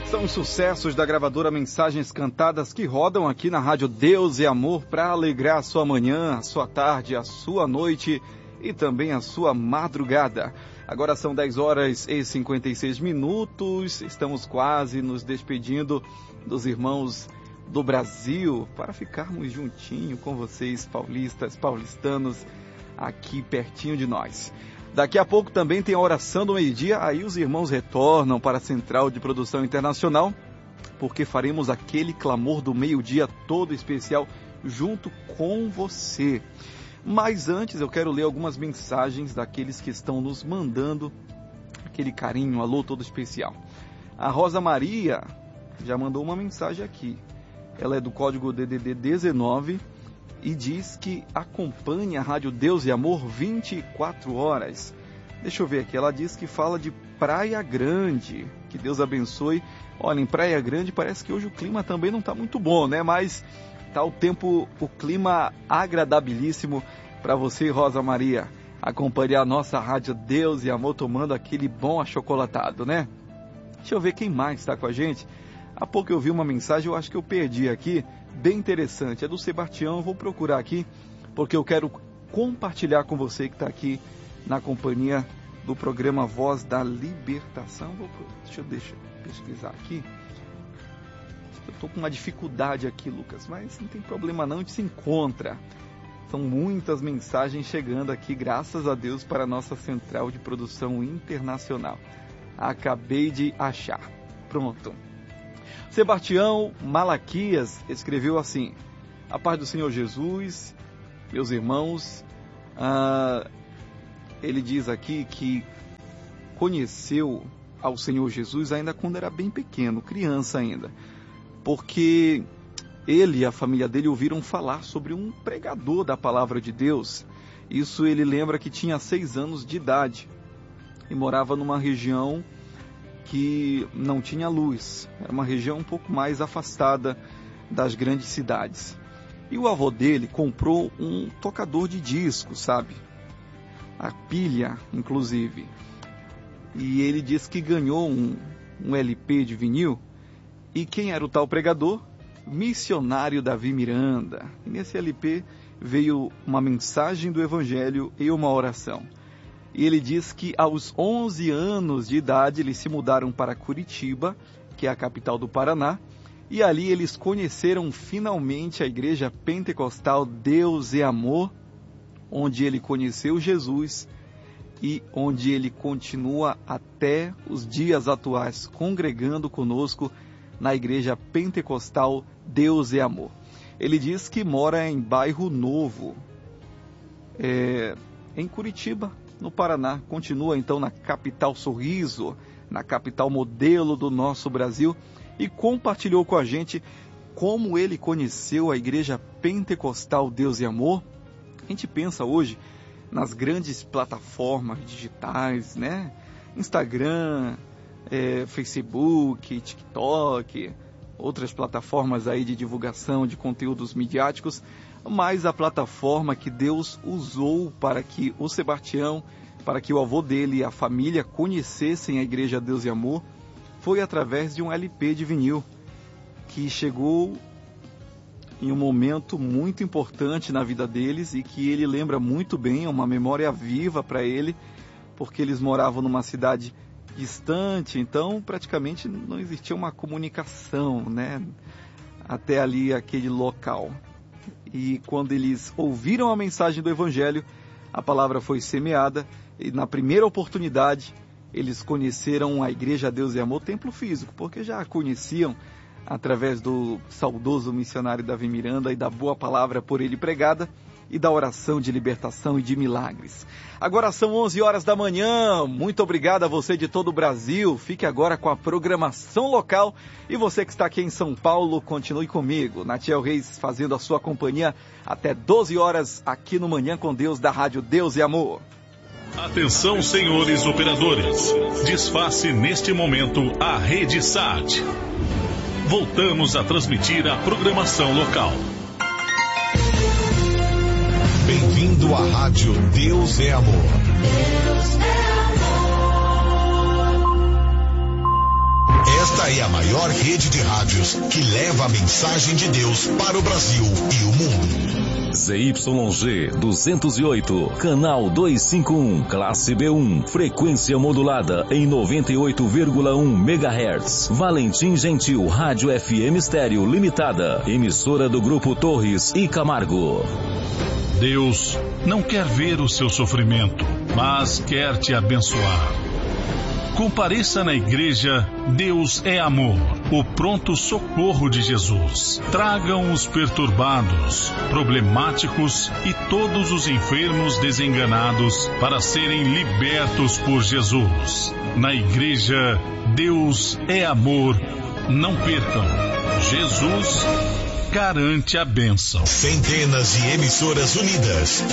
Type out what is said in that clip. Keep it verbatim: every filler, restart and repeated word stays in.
São os sucessos da gravadora Mensagens Cantadas que rodam aqui na Rádio Deus e Amor para alegrar a sua manhã, a sua tarde, a sua noite e também a sua madrugada. Agora são dez horas e cinquenta e seis minutos, estamos quase nos despedindo dos irmãos do Brasil para ficarmos juntinho com vocês, paulistas, paulistanos, aqui pertinho de nós. Daqui a pouco também tem a oração do meio-dia, aí os irmãos retornam para a Central de Produção Internacional, porque faremos aquele clamor do meio-dia todo especial junto com você. Mas antes eu quero ler algumas mensagens daqueles que estão nos mandando aquele carinho, alô todo especial. A Rosa Maria já mandou uma mensagem aqui. Ela é do código D D D dezenove e diz que acompanha a Rádio Deus e Amor vinte e quatro horas. Deixa eu ver aqui, ela diz que fala de Praia Grande. Que Deus abençoe. Olha, em Praia Grande parece que hoje o clima também não está muito bom, né? Mas tá o tempo, o clima agradabilíssimo para você, Rosa Maria, acompanhar a nossa Rádio Deus e Amor tomando aquele bom achocolatado, né? Deixa eu ver quem mais está com a gente. Há pouco eu vi uma mensagem, eu acho que eu perdi aqui, bem interessante. É do Sebastião, eu vou procurar aqui, porque eu quero compartilhar com você que está aqui na companhia do programa Voz da Libertação. Vou, deixa eu deixa, pesquisar aqui. Eu estou com uma dificuldade aqui, Lucas, mas não tem problema não, a gente se encontra. São muitas mensagens chegando aqui, graças a Deus, para a nossa Central de Produção Internacional. Acabei de achar. Pronto. Sebastião Malaquias escreveu assim: a paz do Senhor Jesus, meus irmãos. Ah, ele diz aqui que conheceu ao Senhor Jesus ainda quando era bem pequeno, criança ainda, porque ele e a família dele ouviram falar sobre um pregador da palavra de Deus. Isso ele lembra que tinha seis anos de idade e morava numa região que não tinha luz, era uma região um pouco mais afastada das grandes cidades. E o avô dele comprou um tocador de disco, sabe? A pilha, inclusive. E ele disse que ganhou um, um L P de vinil. E quem era o tal pregador? Missionário Davi Miranda. E nesse L P veio uma mensagem do Evangelho e uma oração. E ele diz que aos onze anos de idade eles se mudaram para Curitiba, que é a capital do Paraná, e ali eles conheceram finalmente a igreja pentecostal Deus e Amor, onde ele conheceu Jesus e onde ele continua até os dias atuais, congregando conosco na igreja pentecostal Deus e Amor. Ele diz que mora em Bairro Novo, é, em Curitiba, no Paraná. Continua então na capital Sorriso, na capital modelo do nosso Brasil, e compartilhou com a gente como ele conheceu a igreja pentecostal Deus e Amor. A gente pensa hoje nas grandes plataformas digitais, né? Instagram, é, Facebook, TikTok, outras plataformas aí de divulgação de conteúdos midiáticos, mas a plataforma que Deus usou para que o Sebastião, para que o avô dele e a família conhecessem a Igreja Deus e Amor, foi através de um L P de vinil, que chegou em um momento muito importante na vida deles e que ele lembra muito bem, é uma memória viva para ele, porque eles moravam numa cidade distante, então praticamente não existia uma comunicação, né, até ali aquele local. E quando eles ouviram a mensagem do Evangelho, a palavra foi semeada e na primeira oportunidade eles conheceram a Igreja Deus e Amor, templo físico, porque já a conheciam através do saudoso missionário Davi Miranda e da boa palavra por ele pregada e da oração de libertação e de milagres. Agora são onze horas da manhã, muito obrigado a você de todo o Brasil, fique agora com a programação local e você que está aqui em São Paulo, continue comigo, Natiel Reis fazendo a sua companhia até doze horas aqui no Manhã com Deus da Rádio Deus e Amor. Atenção, senhores operadores, desface neste momento a rede S A T. Voltamos a transmitir a programação local. Bem-vindo à Rádio Deus é Amor. Deus é amor. Esta Esta é a maior rede de rádios que leva a mensagem de Deus para o Brasil e o mundo. Z Y G duzentos e oito, canal duzentos e cinquenta e um, classe B um, frequência modulada em noventa e oito vírgula um megahertz. Valentim Gentil, Rádio F M Estéreo Limitada, emissora do Grupo Torres e Camargo. Deus não quer ver o seu sofrimento, mas quer te abençoar. Compareça na igreja Deus é Amor, o pronto socorro de Jesus. Tragam os perturbados, problemáticos e todos os enfermos desenganados para serem libertos por Jesus. Na igreja Deus é Amor, não percam. Jesus garante a bênção. Centenas de emissoras unidas.